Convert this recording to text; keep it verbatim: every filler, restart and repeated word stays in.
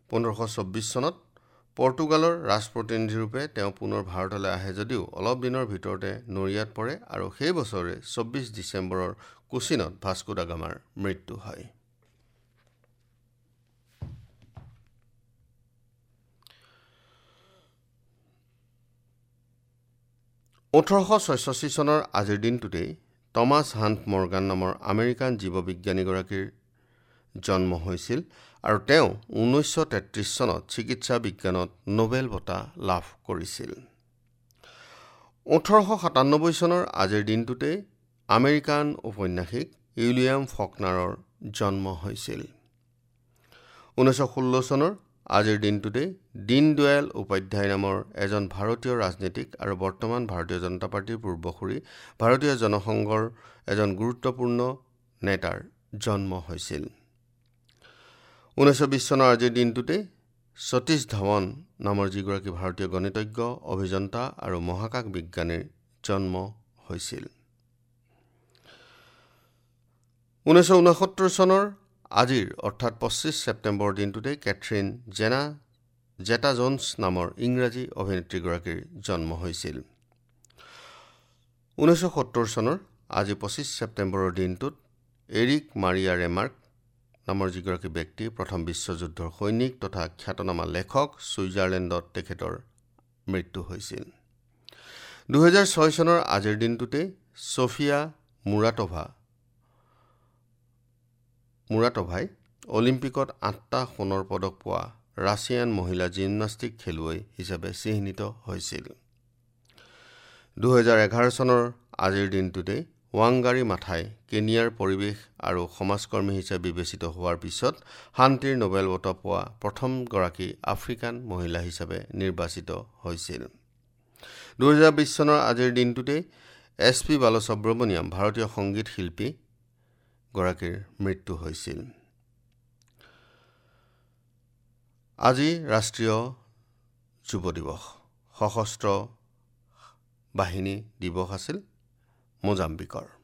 পোন্ধৰশ চৌব্বিছ চনত পৰ্তুগালৰ ৰাজপ্ৰতিনিধিৰূপে তেওঁ পুনৰ ভাৰতলৈ আহে যদিও অলপ দিনৰ ভিতৰতে নৰিয়াত পৰে আৰু সেই বছৰে চৌব্বিছ ডিচেম্বৰৰ কোচিনত ভাস্কো দা গামাৰ মৃত্যু হয়। ওঠৰশ ছয়ষষ্ঠি চনৰ আজিৰ দিনটোতেই টমাছ হাণ্ট মৰ্গান নামৰ আমেৰিকান জীৱবিজ্ঞানীগৰাকীৰ জন্ম হৈছিল আৰু তেওঁ ঊনৈছশ তেত্ৰিছ চনত চিকিৎসা বিজ্ঞানত নোবেল বঁটা লাভ কৰিছিল। ওঠৰশ সাতানব্বৈ চনৰ আজিৰ দিনটোতেই আমেৰিকান ঔপন্যাসিক উইলিয়াম ফকনাৰৰ জন্ম হৈছিল। ঊনৈছশ ষোল্ল চনৰ আজিৰ দিনটোতেই দীনদয়াল উপাধ্যায় নামৰ এজন ভাৰতীয় ৰাজনীতিক আৰু বৰ্তমান ভাৰতীয় জনতা পাৰ্টীৰ পূৰ্বসূৰী ভাৰতীয় জনসংঘৰ এজন গুৰুত্বপূৰ্ণ নেতাৰ জন্ম হৈছিল। ঊনৈছশ বিছ চনৰ আজিৰ দিনটোতেই সতীশ ধাৱন নামৰ যিগৰাকী ভাৰতীয় গণিতজ্ঞ, অভিযন্তা আৰু মহাকাশ বিজ্ঞানীৰ জন্ম হৈছিল। ঊনৈছশ ঊনসত্তৰ চনৰ আজিৰ অৰ্থাৎ পঁচিছ ছেপ্টেম্বৰ দিনটোতেই কেথৰিন জেনা জেটা জোন্স নামৰ ইংৰাজী অভিনেত্ৰীগৰাকীৰ জন্ম হৈছিল। ঊনৈছশ সত্তৰ চনৰ আজি পঁচিছ ছেপ্টেম্বৰৰ দিনটোত এৰিক মাৰিয়া ৰেমাৰ্ক নামৰ যিগৰাকী ব্যক্তি প্ৰথম বিশ্বযুদ্ধৰ সৈনিক তথা খ্যাতনামা লেখক, ছুইজাৰলেণ্ডত তেখেতৰ মৃত্যু হৈছিল। দুহেজাৰ ছয় চনৰ আজিৰ দিনটোতে ছফিয়া মুৰাটভা মুৰাটভাই অলিম্পিকত আঠটা সোণৰ পদক পোৱা ৰাছিয়ান মহিলা জিমনাষ্টিক খেলুৱৈ হিচাপে চিহ্নিত হৈছিল। দুহেজাৰ এঘাৰ চনৰ আজিৰ দিনটোতে ৱাংগাৰী মাথাই কেনিয়াৰ পৰিৱেশ আৰু সমাজকৰ্মী হিচাপে বিবেচিত হোৱাৰ পিছত শান্তিৰ নোবেল বঁটা পোৱা প্ৰথমগৰাকী আফ্ৰিকান মহিলা হিচাপে নিৰ্বাচিত হৈছিল। দুহেজাৰ বিছ চনৰ আজিৰ দিনটোতে এছ পি বালসুব্ৰমণিয়াম ভাৰতীয় সংগীত শিল্পী গৰাকীৰ মৃত্যু হৈছিল। আজি ৰাষ্ট্ৰীয় যুৱ দিৱস, সশস্ত্ৰ বাহিনী দিৱস আছিল মোজাম্বিকৰ।